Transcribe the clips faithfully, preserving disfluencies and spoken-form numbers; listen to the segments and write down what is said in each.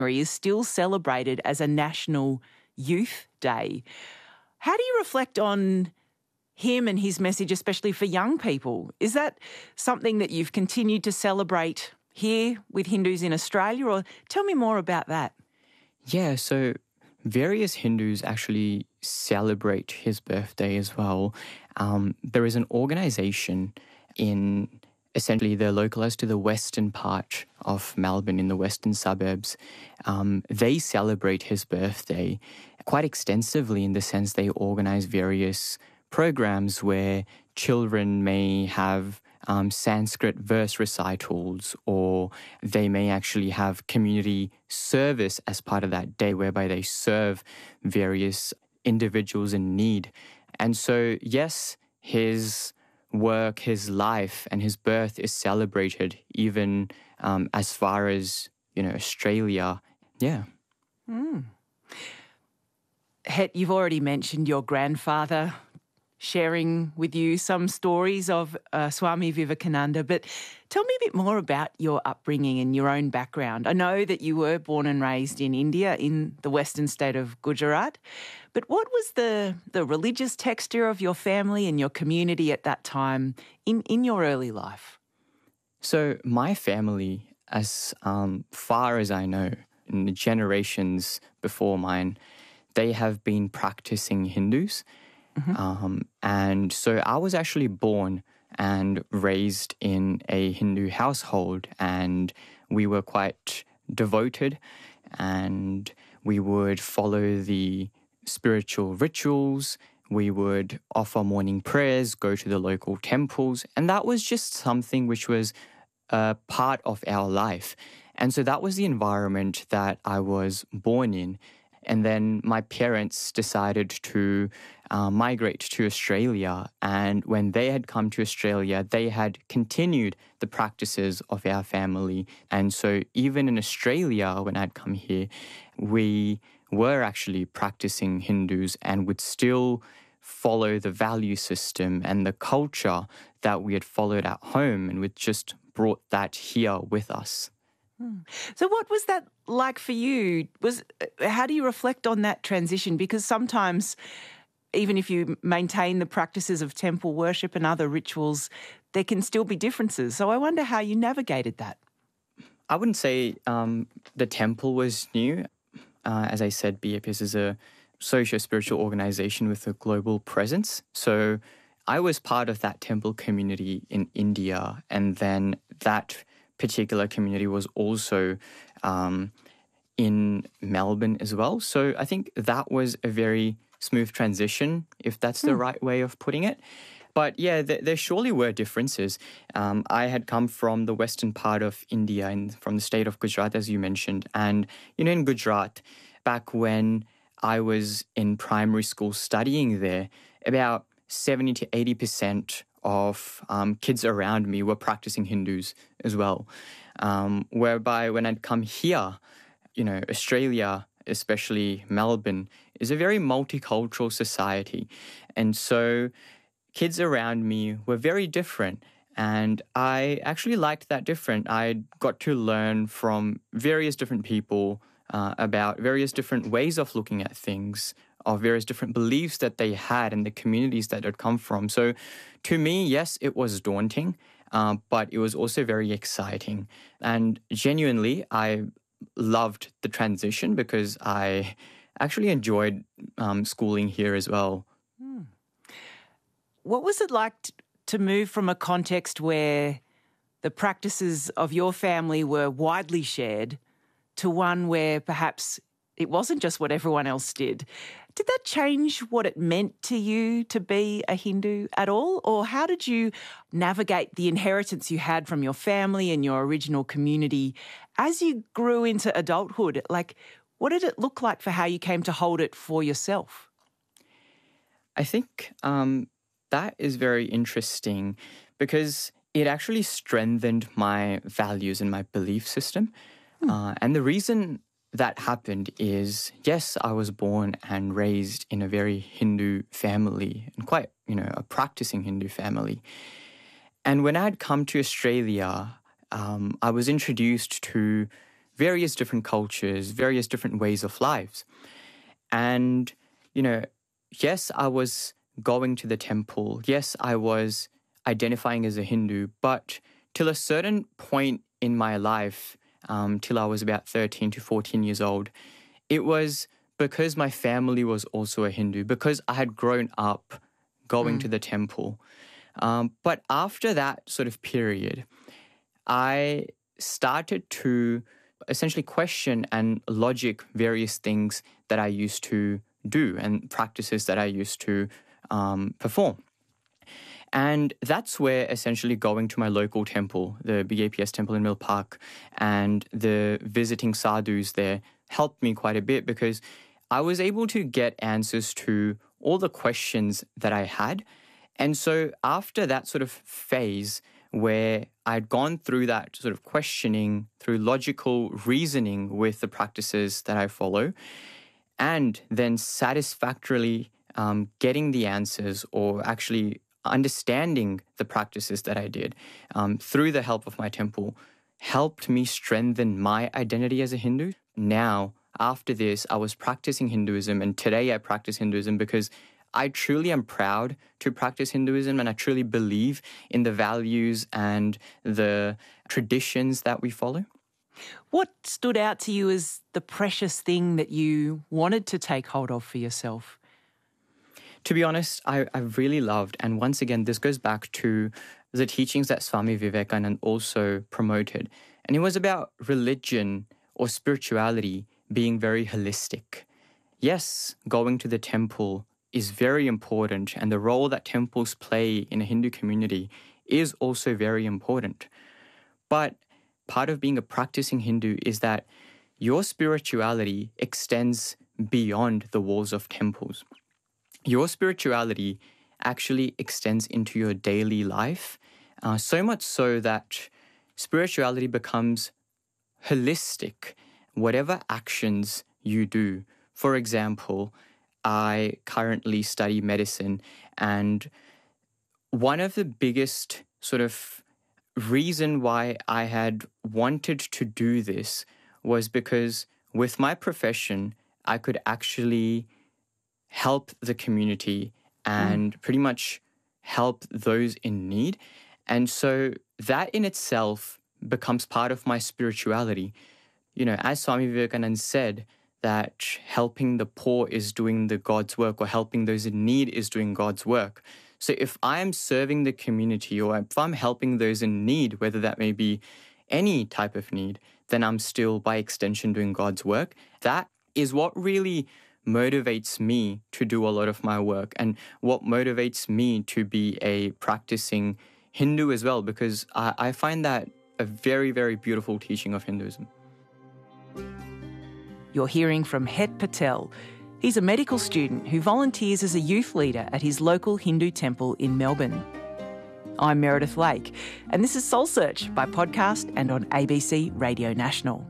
is still celebrated as a national youth day. How do you reflect on him and his message, especially for young people? Is that something that you've continued to celebrate here with Hindus in Australia, or tell me more about that? Yeah, so various Hindus actually celebrate his birthday as well. Um, there is an organisation in essentially they're localised to the western part of Melbourne in the western suburbs. Um, they celebrate his birthday quite extensively in the sense they organise various programs where children may have um, Sanskrit verse recitals, or they may actually have community service as part of that day whereby they serve various individuals in need. And so, yes, his work, his life and his birth is celebrated even um, as far as, you know, Australia. Yeah. Mm. Het, you've already mentioned your grandfather sharing with you some stories of uh, Swami Vivekananda, but tell me a bit more about your upbringing and your own background. I know that you were born and raised in India, in the western state of Gujarat, but what was the, the religious texture of your family and your community at that time in, in your early life? So my family, as um, far as I know, in the generations before mine, they have been practicing Hindus. Mm-hmm. Um, and so I was actually born and raised in a Hindu household, and we were quite devoted, and we would follow the spiritual rituals. We would offer morning prayers, go to the local temples, and that was just something which was a part of our life. And so that was the environment that I was born in. And then my parents decided to uh, migrate to Australia. And when they had come to Australia, they had continued the practices of our family. And so even in Australia, when I'd come here, we were actually practicing Hindus and would still follow the value system and the culture that we had followed at home, and we just brought that here with us. So what was that like for you? Was how do you reflect on that transition? Because sometimes, even if you maintain the practices of temple worship and other rituals, there can still be differences. So I wonder how you navigated that. I wouldn't say um, the temple was new. Uh, as I said, B A P S is a socio-spiritual organization with a global presence. So I was part of that temple community in India, and then that particular community was also um, in Melbourne as well. So I think that was a very smooth transition, if that's the mm. right way of putting it. But yeah, th- there surely were differences. Um, I had come from the western part of India and from the state of Gujarat, as you mentioned. And, you know, in Gujarat, back when I was in primary school studying there, about seventy to eighty percent of um, kids around me were practicing Hindus as well. Um, whereby when I'd come here, you know, Australia, especially Melbourne, is a very multicultural society. And so kids around me were very different. And I actually liked that different. I got to learn from various different people uh, about various different ways of looking at things, of various different beliefs that they had and the communities that they'd come from. So to me, yes, it was daunting, uh, but it was also very exciting. And genuinely, I loved the transition because I actually enjoyed um, schooling here as well. Hmm. What was it like t- to move from a context where the practices of your family were widely shared to one where perhaps it wasn't just what everyone else did? Did that change what it meant to you to be a Hindu at all? Or how did you navigate the inheritance you had from your family and your original community as you grew into adulthood? Like, what did it look like for how you came to hold it for yourself? I think um, that is very interesting because it actually strengthened my values and my belief system. Hmm. Uh, and the reason that happened is, yes, I was born and raised in a very Hindu family and quite, you know, a practicing Hindu family. And when I'd come to Australia, um, I was introduced to various different cultures, various different ways of lives. And, you know, yes, I was going to the temple. Yes, I was identifying as a Hindu, but till a certain point in my life, um, till I was about thirteen to fourteen years old, it was because my family was also a Hindu, because I had grown up going mm. to the temple. Um, but after that sort of period, I started to essentially question and logic various things that I used to do and practices that I used to um, perform. And that's where essentially going to my local temple, the B A P S temple in Mill Park, and the visiting sadhus there helped me quite a bit, because I was able to get answers to all the questions that I had. And so after that sort of phase where I'd gone through that sort of questioning, through logical reasoning with the practices that I follow, and then satisfactorily um, getting the answers, or actually understanding the practices that I did um, through the help of my temple, helped me strengthen my identity as a Hindu. Now, after this, I was practicing Hinduism, and today I practice Hinduism because I truly am proud to practice Hinduism, and I truly believe in the values and the traditions that we follow. What stood out to you as the precious thing that you wanted to take hold of for yourself? To be honest, I, I really loved, and once again, this goes back to the teachings that Swami Vivekananda also promoted. And it was about religion or spirituality being very holistic. Yes, going to the temple is very important, and the role that temples play in a Hindu community is also very important. But part of being a practicing Hindu is that your spirituality extends beyond the walls of temples. Your spirituality actually extends into your daily life, uh, so much so that spirituality becomes holistic. Whatever actions you do, for example, I currently study medicine, and one of the biggest sort of reason why I had wanted to do this was because with my profession, I could actually help the community and mm. pretty much help those in need. And so that in itself becomes part of my spirituality. You know, as Swami Vivekananda said, that helping the poor is doing the God's work, or helping those in need is doing God's work. So if I'm serving the community, or if I'm helping those in need, whether that may be any type of need, then I'm still, by extension, doing God's work. That is what really motivates me to do a lot of my work, and what motivates me to be a practicing Hindu as well, because I, I find that a very, very beautiful teaching of Hinduism. You're hearing from Het Patel. He's a medical student who volunteers as a youth leader at his local Hindu temple in Melbourne. I'm Meredith Lake, and this is Soul Search by podcast and on A B C Radio National.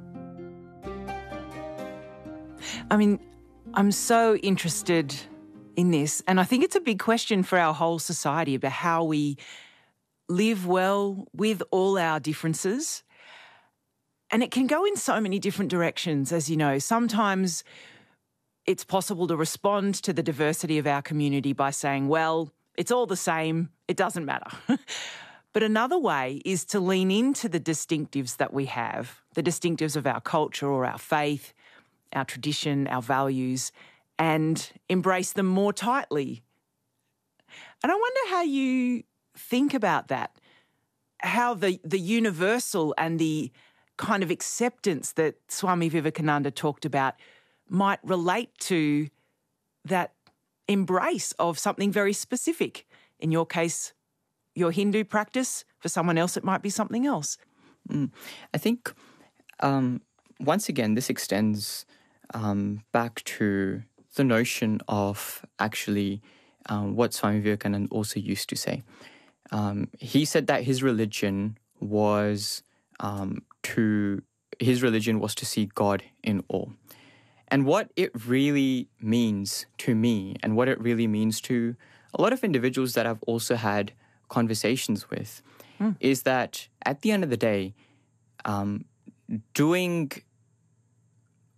I mean, I'm so interested in this, and I think it's a big question for our whole society about how we live well with all our differences. And it can go in so many different directions, as you know. Sometimes it's possible to respond to the diversity of our community by saying, well, it's all the same, it doesn't matter. But another way is to lean into the distinctives that we have, the distinctives of our culture or our faith, our tradition, our values, and embrace them more tightly. And I wonder how you think about that, how the, the universal and the kind of acceptance that Swami Vivekananda talked about might relate to that embrace of something very specific. In your case, your Hindu practice. For someone else, it might be something else. Mm. I think, um, once again, this extends um, back to the notion of actually um, what Swami Vivekananda also used to say. Um, he said that his religion was um, to his religion was to see God in all. And what it really means to me, and what it really means to a lot of individuals that I've also had conversations with, mm. is that at the end of the day, um, doing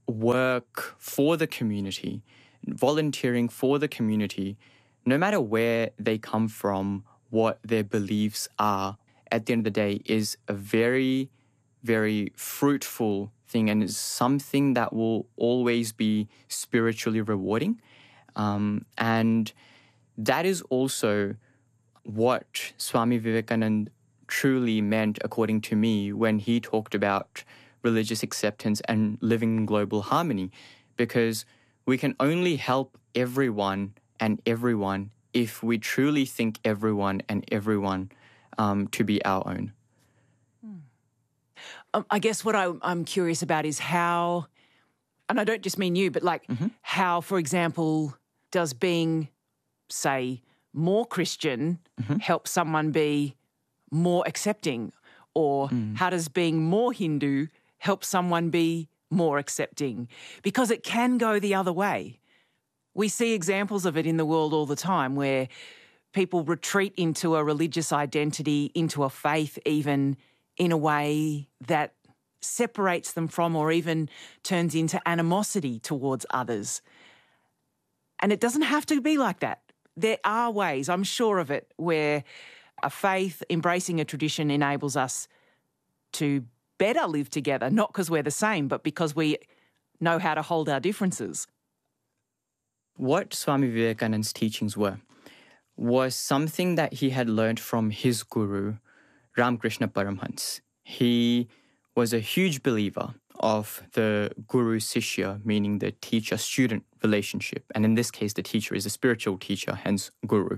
work for the community, volunteering for the community, no matter where they come from, what their beliefs are, at the end of the day, is a very, very fruitful thing and is something that will always be spiritually rewarding. Um, and that is also what Swami Vivekananda truly meant, according to me, when he talked about religious acceptance and living in global harmony, because we can only help everyone and everyone if we truly think everyone and everyone um, to be our own. Hmm. Um, I guess what I, I'm curious about is how, and I don't just mean you, but like mm-hmm. how, for example, does being, say, more Christian mm-hmm. help someone be more accepting? Or mm. how does being more Hindu help someone be more accepting? Because it can go the other way. We see examples of it in the world all the time where people retreat into a religious identity, into a faith even, in a way that separates them from or even turns into animosity towards others. And it doesn't have to be like that. There are ways, I'm sure of it, where a faith, embracing a tradition, enables us to better live together, not because we're the same, but because we know how to hold our differences. What Swami Vivekananda's teachings were was something that he had learned from his guru, Ramakrishna Paramhans. He was a huge believer of the guru-sishya, meaning the teacher-student relationship. And in this case, the teacher is a spiritual teacher, hence guru.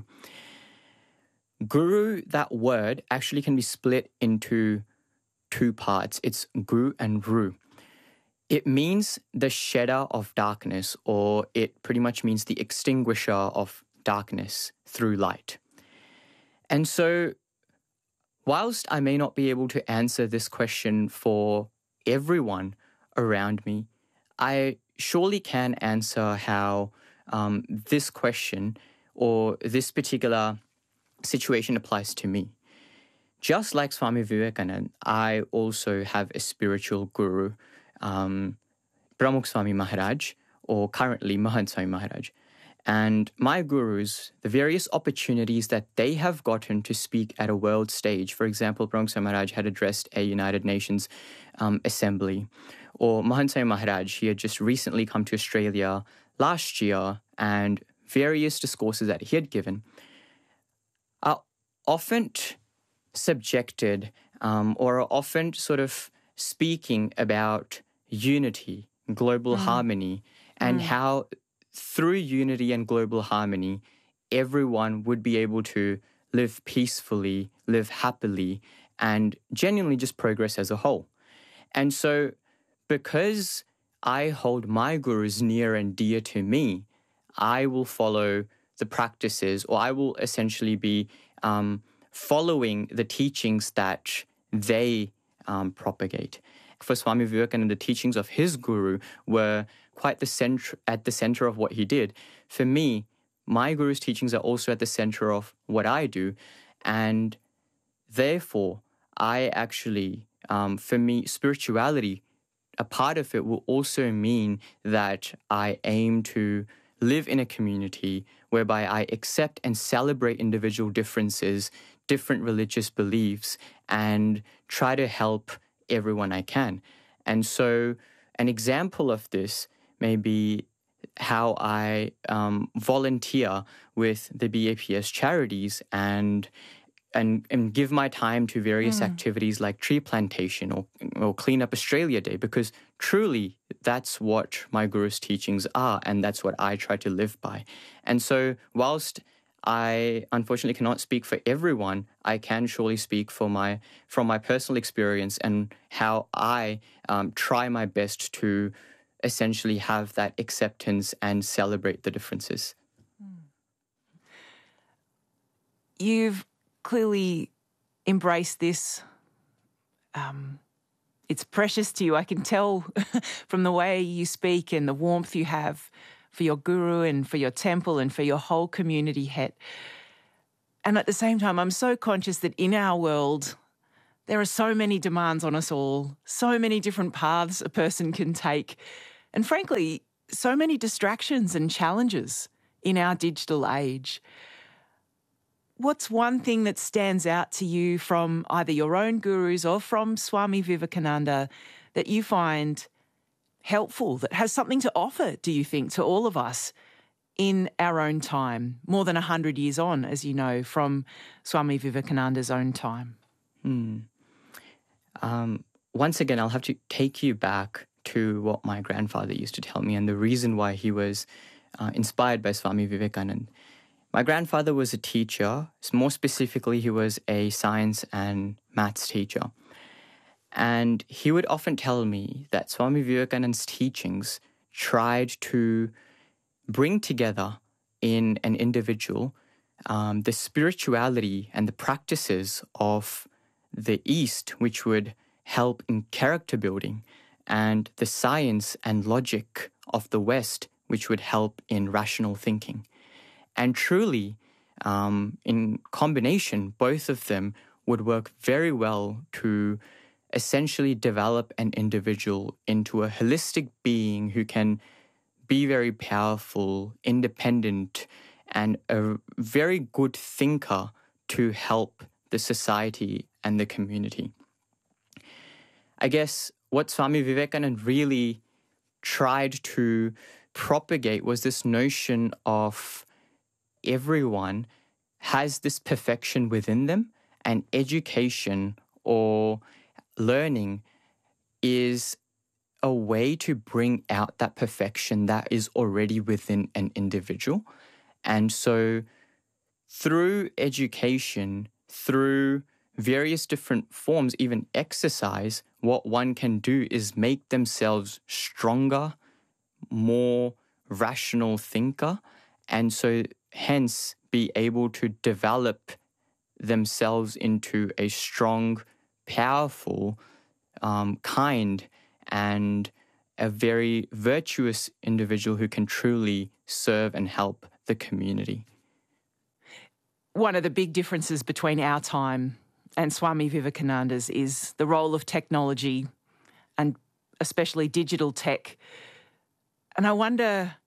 Guru, that word, actually can be split into two parts. It's gu and ru. It means the shedder of darkness, or it pretty much means the extinguisher of darkness through light. And so, whilst I may not be able to answer this question for everyone around me, I surely can answer how um, this question or this particular situation applies to me. Just like Swami Vivekananda, I also have a spiritual guru, um, Pramukh Swami Maharaj, or currently Mahant Swami Maharaj. And my gurus, the various opportunities that they have gotten to speak at a world stage, for example, Pramukh Swami Maharaj had addressed a United Nations um, assembly, or Mahant Swami Maharaj, he had just recently come to Australia last year, and various discourses that he had given are often subjected um, or are often sort of speaking about unity, global mm. harmony, and mm. how through unity and global harmony, everyone would be able to live peacefully, live happily, and genuinely just progress as a whole. And so, because I hold my gurus near and dear to me, I will follow the practices, or I will essentially be um, following the teachings that they um, propagate. For Swami Vivekananda, the teachings of his guru were quite the center, at the center of what he did. For me, my guru's teachings are also at the center of what I do. And therefore, I actually, um, for me, spirituality, a part of it will also mean that I aim to live in a community whereby I accept and celebrate individual differences, different religious beliefs, and try to help everyone I can. And so an example of this may be how I um, volunteer with the B A P S charities and and, and give my time to various mm. activities like tree plantation or, or Clean Up Australia Day, because truly that's what my guru's teachings are, and that's what I try to live by. And so whilst I unfortunately cannot speak for everyone, I can surely speak for my from my personal experience and how I um, try my best to essentially have that acceptance and celebrate the differences. You've clearly embraced this. Um, it's precious to you. I can tell from the way you speak and the warmth you have for your guru and for your temple and for your whole community het. And at the same time, I'm so conscious that in our world, there are so many demands on us all, so many different paths a person can take. and frankly, so many distractions and challenges in our digital age. What's one thing that stands out to you from either your own gurus or from Swami Vivekananda that you find helpful, that has something to offer, do you think, to all of us in our own time, more than one hundred years on, as you know, from Swami Vivekananda's own time? Hmm. Um, once again, I'll have to take you back to what my grandfather used to tell me and the reason why he was uh, inspired by Swami Vivekananda. My grandfather was a teacher. More specifically, he was a science and maths teacher. And he would often tell me that Swami Vivekananda's teachings tried to bring together in an individual um, the spirituality and the practices of the East, which would help in character building, and the science and logic of the West, which would help in rational thinking. And truly, um, in combination, both of them would work very well to essentially develop an individual into a holistic being who can be very powerful, independent, and a very good thinker to help the society and the community. I guess what Swami Vivekananda really tried to propagate was this notion of everyone has this perfection within them, and education or learning is a way to bring out that perfection that is already within an individual. And so through education, through various different forms, even exercise, what one can do is make themselves stronger, more rational thinker, and so hence be able to develop themselves into a strong, powerful, um, kind, and a very virtuous individual who can truly serve and help the community. One of the big differences between our time and Swami Vivekananda's is the role of technology, and especially digital tech. And I wonder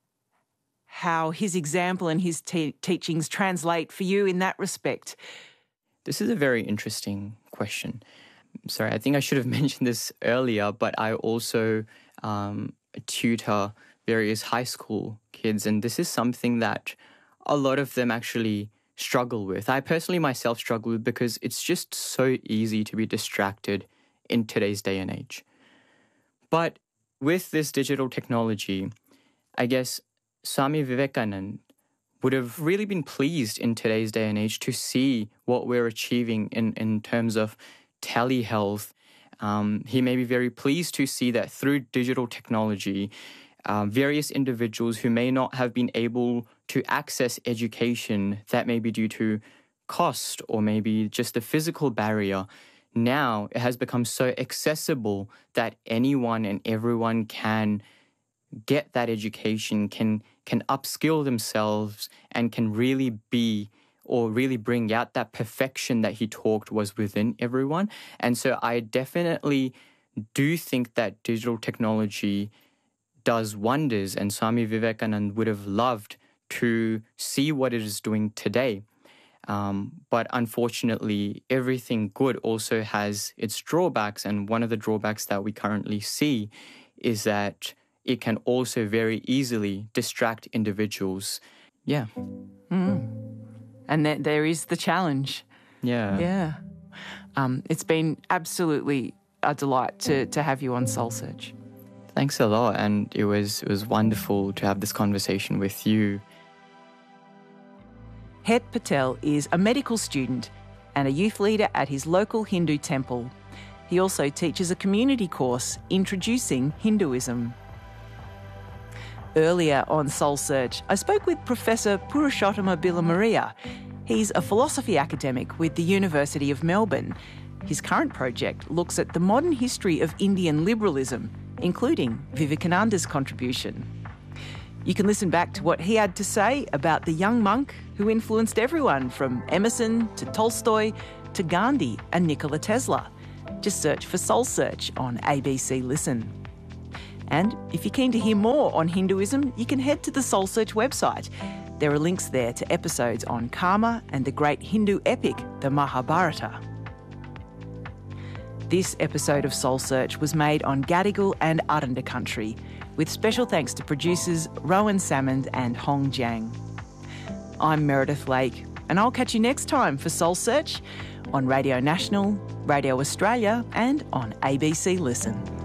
how his example and his te- teachings translate for you in that respect. This is a very interesting question. Sorry, I think I should have mentioned this earlier, but I also um, tutor various high school kids, and this is something that a lot of them actually struggle with. I personally myself struggle with because it's just so easy to be distracted in today's day and age. But with this digital technology, I guess Swami Vivekananda would have really been pleased in today's day and age to see what we're achieving in, in terms of telehealth. Um, he may be very pleased to see that through digital technology, uh, various individuals who may not have been able to access education, that may be due to cost or maybe just the physical barrier, now it has become so accessible that anyone and everyone can get that education, can can upskill themselves, and can really be or really bring out that perfection that he talked was within everyone. And so I definitely do think that digital technology does wonders, and Swami Vivekananda would have loved to see what it is doing today. Um, but unfortunately, everything good also has its drawbacks, and one of the drawbacks that we currently see is that it can also very easily distract individuals. Yeah. Mm. And th- there is the challenge. Yeah. Yeah. Um, it's been absolutely a delight to, to have you on Soul Search. Thanks a lot, and it was it was wonderful to have this conversation with you. Het Patel is a medical student and a youth leader at his local Hindu temple. He also teaches a community course introducing Hinduism. Earlier on Soul Search, I spoke with Professor Purushottama Bilamaria. He's a philosophy academic with the University of Melbourne. His current project looks at the modern history of Indian liberalism, including Vivekananda's contribution. You can listen back to what he had to say about the young monk who influenced everyone from Emerson to Tolstoy to Gandhi and Nikola Tesla. Just search for Soul Search on A B C Listen. And if you're keen to hear more on Hinduism, you can head to the Soul Search website. There are links there to episodes on karma and the great Hindu epic, the Mahabharata. This episode of Soul Search was made on Gadigal and Aranda country, with special thanks to producers Rowan Salmond and Hong Jiang. I'm Meredith Lake, and I'll catch you next time for Soul Search on Radio National, Radio Australia and on A B C Listen.